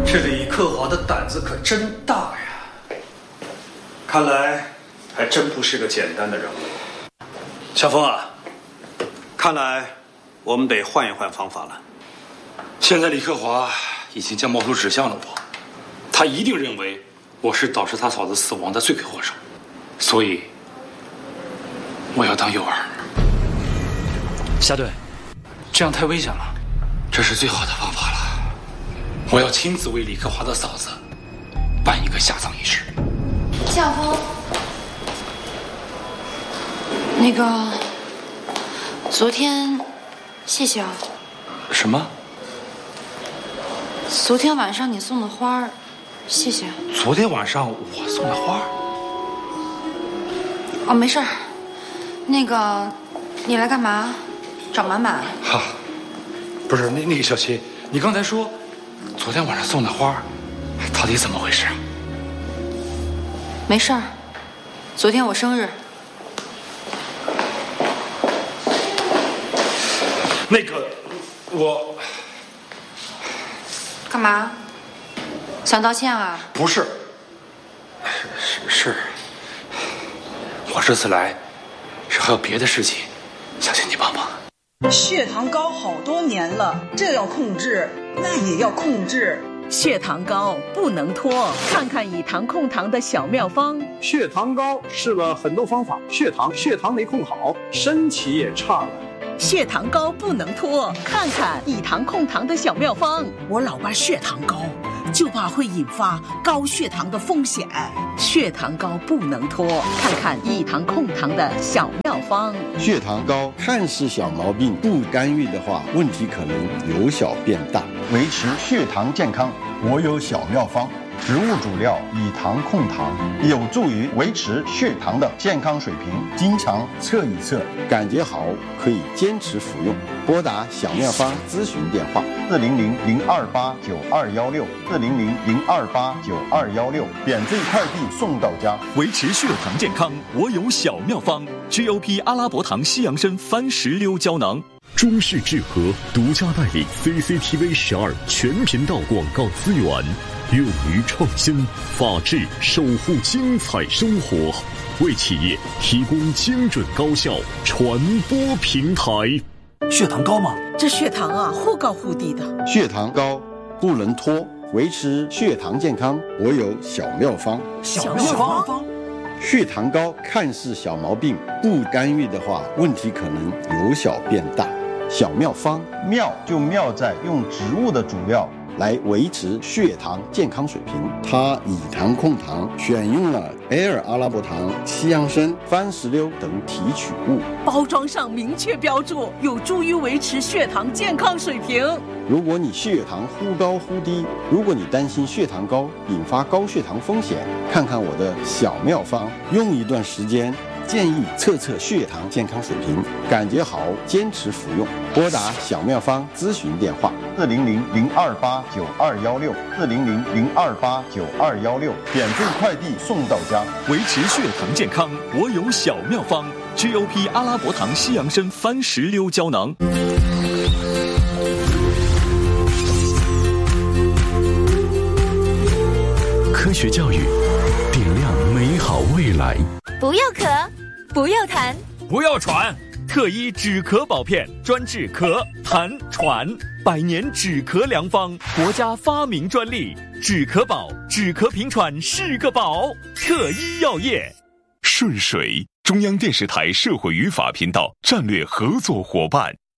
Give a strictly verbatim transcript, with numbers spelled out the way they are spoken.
这李克华的胆子可真大呀！看来还真不是个简单的人物。小峰啊，看来我们得换一换方法了。 现在李克华已经将矛头指向了我，他一定认为我是导致他嫂子死亡的罪魁祸首，所以我要当诱饵。夏队，这样太危险了，这是最好的方法了。我要亲自为李克华的嫂子办一个下葬仪式。 夏风，那个，昨天，谢谢啊。 什么？ 昨天晚上你送的花儿，谢谢。 昨天晚上我送的花？ 哦，没事儿。那个，你来干嘛？找满满？ 哈，不是那那个小七，你刚才说昨天晚上送的花，到底怎么回事啊？ 没事儿，昨天我生日。 那个，我干嘛？想道歉啊？ 不是，是是，我这次来是还有别的事情，想请你帮忙。 血糖高好多年了，这要控制，那也要控制。 血糖高不能拖，看看以糖控糖的小妙方。 血糖高试了很多方法，血糖血糖没控好，身体也差了。 血糖高不能拖，看看以糖控糖的小妙方。 我老伴血糖高，就怕会引发高血糖的风险。 血糖高不能拖，看看以糖控糖的小妙方。 血糖高看似小毛病，不干预的话，问题可能由小变大。维持血糖健康，我有小妙方。植物主料以糖控糖，有助于维持血糖的健康水平。经常测一测，感觉好可以坚持服用。拨打小妙方咨询电话：四零零零二八九二幺六，四零零零二八九二幺六，免费快递送到家。 维持血糖健康，我有小妙方 ：G O P 阿拉伯糖西洋参番石榴胶囊。 中式智和独家代理 C C T V 十二全频道广告资源，勇于创新，法治守护精彩生活，为企业提供精准高效传播平台。 血糖高吗？ 这血糖啊，忽高忽低的。 血糖高不能拖，维持血糖健康，我有小妙方。 小妙方。 血糖高看似小毛病，不干预的话，问题可能由小变大。小妙方，妙就妙在用植物的主料来维持血糖健康水平。它以糖控糖，选用了 Air 阿拉伯糖、西洋参、番石榴等提取物， 包装上明确标注，有助于维持血糖健康水平。 如果你血糖忽高忽低，如果你担心血糖高引发高血糖风险，看看我的小妙方，用一段时间，建议测测血糖健康水平，感觉好坚持服用。拨打小妙方咨询电话：四零零零二八九二幺六，四零零零二八九二幺六，免费快递送到家。 维持血糖健康，我有小妙方 ：G O P 阿拉伯糖西洋参番石榴胶囊。 科学教育，点亮美好未来。 不要咳，不要痰， 不要喘。特一止咳宝片，专治咳、痰、喘，百年止咳良方，国家发明专利。止咳宝，止咳平喘是个宝。特一药业。 顺水，中央电视台社会与法频道战略合作伙伴。